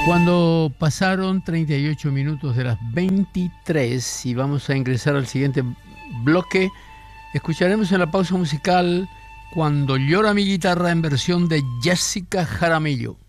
Cuando pasaron 38 minutos de las 23 y vamos a ingresar al siguiente bloque, escucharemos en la pausa musical Cuando llora mi guitarra en versión de Jessica Jaramillo.